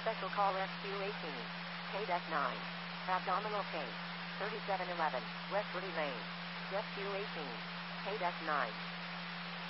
Special call SQ18. KDEC 9. Abdominal case. 3711. West Woody Lane. SQ18. KDEC 9.